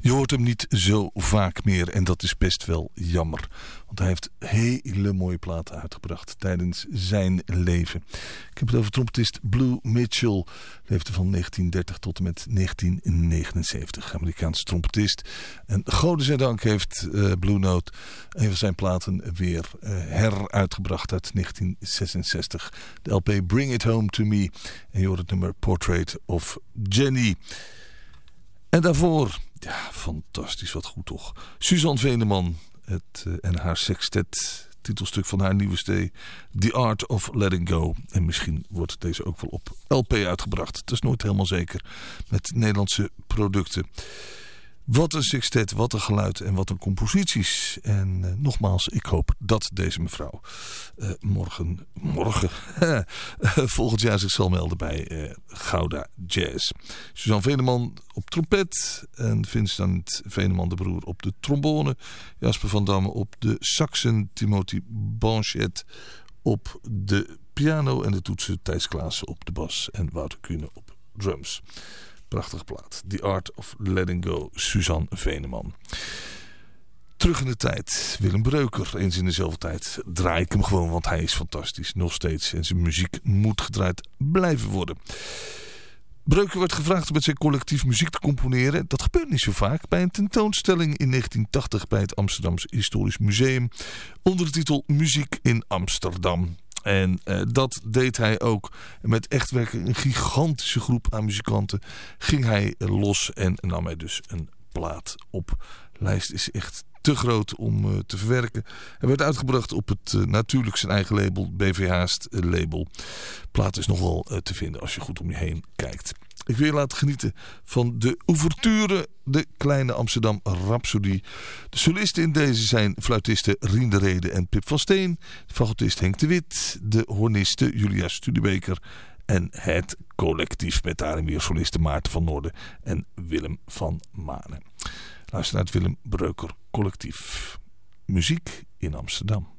Je hoort hem niet zo vaak meer en dat is best wel jammer. Want hij heeft hele mooie platen uitgebracht tijdens zijn leven. Ik heb het over trompetist Blue Mitchell. Leefde van 1930 tot en met 1979. Amerikaans trompetist. En godenzijdank heeft Blue Note een van zijn platen weer heruitgebracht uit 1966. De LP Bring It Home To Me. En je hoort het nummer Portrait of Jenny. En daarvoor, ja, fantastisch, wat goed toch. Suzanne Veneman en haar sextet, titelstuk van haar nieuwe cd, The Art of Letting Go. En misschien wordt deze ook wel op LP uitgebracht. Het is nooit helemaal zeker met Nederlandse producten. Wat een sextet, wat een geluid en wat een composities. En nogmaals, ik hoop dat deze mevrouw morgen volgend jaar zich zal melden bij Gouda Jazz. Suzanne Veneman op trompet en Vincent Veneman de broer op de trombone. Jasper van Damme op de saxen, Timothy Banchet op de piano en de toetsen, Thijs Klaassen op de bas en Wouter Kuhne op drums. Prachtige plaat. The Art of Letting Go, Suzanne Veneman. Terug in de tijd. Willem Breuker, eens in dezelfde tijd. Draai ik hem gewoon, want hij is fantastisch. Nog steeds. En zijn muziek moet gedraaid blijven worden. Breuker werd gevraagd om met zijn collectief muziek te componeren. Dat gebeurt niet zo vaak. Bij een tentoonstelling in 1980 bij het Amsterdamse Historisch Museum. Onder de titel Muziek in Amsterdam. En dat deed hij ook. Met echt werkelijk een gigantische groep aan muzikanten ging hij los en nam hij dus een plaat op. De lijst is echt te groot om te verwerken. Hij werd uitgebracht op het natuurlijk zijn eigen label, BVH's label. De plaat is nog wel te vinden als je goed om je heen kijkt. Ik wil je laten genieten van de ouverture, de kleine Amsterdam Rhapsodie. De solisten in deze zijn fluitisten Rien de Rede en Pip van Steen. De fagotist Henk de Wit. De hornisten Julia Studebeker. En het collectief met daarin weer solisten Maarten van Noorden en Willem van Manen. Luister naar het Willem Breuker collectief. Muziek in Amsterdam.